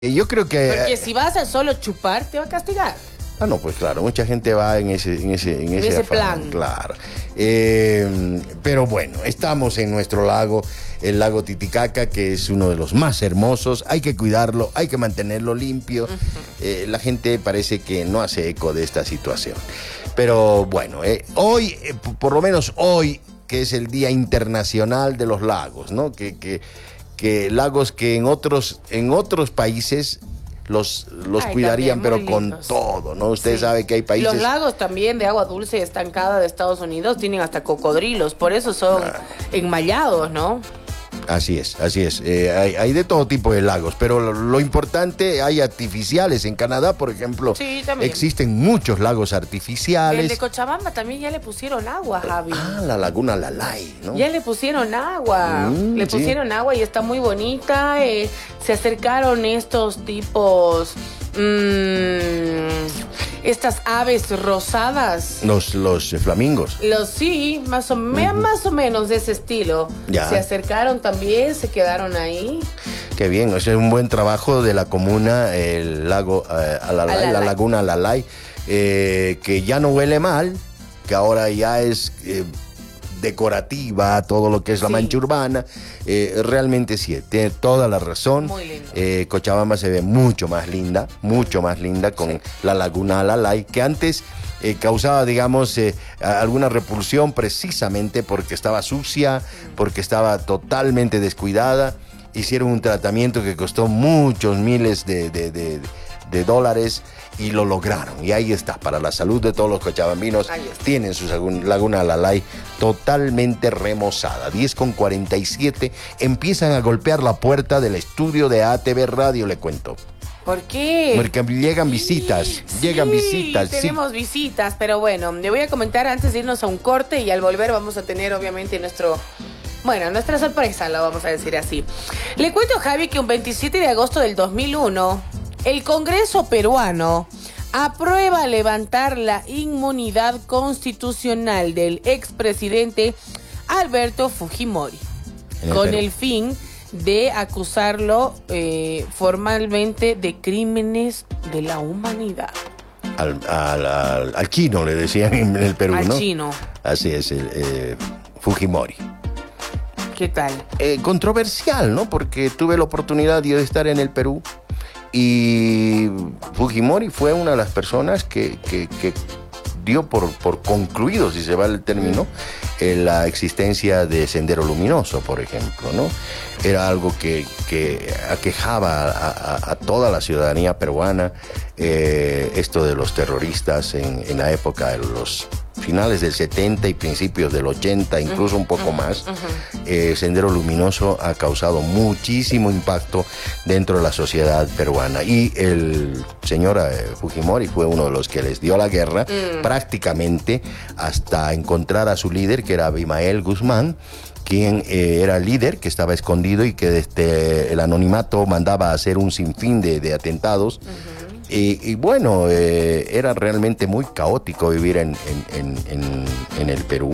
Yo creo que... Porque si vas a solo chupar, te va a castigar. Ah, no, pues claro, mucha gente va en ese afán, plan. Claro. Pero bueno, estamos en nuestro lago, el lago Titicaca, que es uno de los más hermosos. Hay que cuidarlo, hay que mantenerlo limpio. La gente parece que no hace eco de esta situación. Pero bueno, hoy, por lo menos hoy, que es el Día Internacional de los Lagos, ¿no? Que lagos que en otros países los cuidarían, pero con todo, ¿no? Usted sabe que hay países... Los lagos también de agua dulce y estancada de Estados Unidos tienen hasta cocodrilos, por eso son enmallados, ¿no? Así es. Hay de todo tipo de lagos, pero lo importante, hay artificiales. En Canadá, por ejemplo, existen muchos lagos artificiales. El de Cochabamba también ya le pusieron agua, Javi. Ah, la laguna Lalay, ¿no? Ya le pusieron agua. Le pusieron agua y está muy bonita. Se acercaron estos tipos... estas aves rosadas. Los flamingos. Sí, más o menos de ese estilo. Ya. Se acercaron también, se quedaron ahí. Qué bien, ese es un buen trabajo de la comuna, el lago la laguna Lalay, que ya no huele mal, que ahora ya es decorativa, todo lo que es la mancha urbana. Realmente sí, tiene toda la razón. Muy lindo. Cochabamba se ve mucho más linda con la laguna Lalay, que antes causaba, digamos, alguna repulsión precisamente porque estaba sucia, porque estaba totalmente descuidada. Hicieron un tratamiento que costó muchos miles de dólares y lo lograron. Y ahí está, para la salud de todos los cochabambinos, tienen su laguna Lalay totalmente remozada. 10:47, empiezan a golpear la puerta del estudio de ATV Radio, le cuento. ¿Por qué? Porque llegan visitas, tenemos visitas, pero bueno, le voy a comentar antes de irnos a un corte y al volver vamos a tener obviamente nuestra sorpresa, lo vamos a decir así. Le cuento, Javi, que un 27 de agosto del 2001, el Congreso peruano aprueba levantar la inmunidad constitucional del expresidente Alberto Fujimori, con el fin de acusarlo formalmente de crímenes de la humanidad. Al chino le decían en el Perú, ¿no? Al chino. Así es, Fujimori. ¿Qué tal? Controversial, ¿no? Porque tuve la oportunidad de estar en el Perú y Fujimori fue una de las personas que dio por concluido, si se va el término, la existencia de Sendero Luminoso, por ejemplo, ¿no? Era algo que aquejaba a toda la ciudadanía peruana, esto de los terroristas en la época de los finales del 70 y principios del 80, incluso un poco más. Sendero Luminoso ha causado muchísimo impacto dentro de la sociedad peruana y el señor Fujimori fue uno de los que les dio la guerra prácticamente hasta encontrar a su líder, que era Abimael Guzmán, quien era el líder, que estaba escondido y que desde el anonimato mandaba a hacer un sinfín de atentados. Y bueno, era realmente muy caótico vivir en el Perú.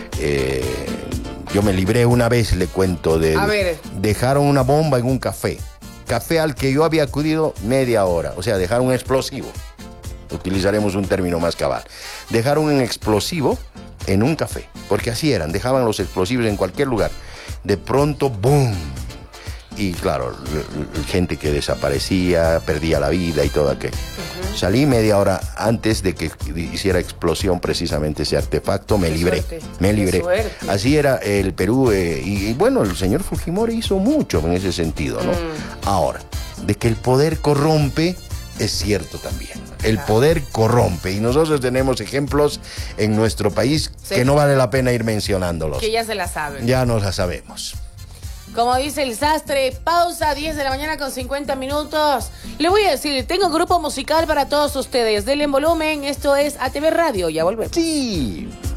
Yo me libré una vez, le cuento, dejaron una bomba en un café al que yo había acudido media hora, o sea, dejaron un explosivo, utilizaremos un término más cabal, dejaron un explosivo en un café, porque así eran, dejaban los explosivos en cualquier lugar, de pronto, ¡boom! Y claro, gente que desaparecía, perdía la vida y todo aquello. Salí media hora antes de que hiciera explosión precisamente ese artefacto, me libré. Así era el Perú y bueno, el señor Fujimori hizo mucho en ese sentido, ¿no? Ahora, de que el poder corrompe, es cierto también. El poder corrompe y nosotros tenemos ejemplos en nuestro país que no vale la pena ir mencionándolos. Que ya se la saben. Ya nos la sabemos. Como dice el sastre, pausa, 10 de la mañana con 50 minutos. Le voy a decir, tengo un grupo musical para todos ustedes. Denle volumen, esto es ATV Radio, ya volvemos. Sí.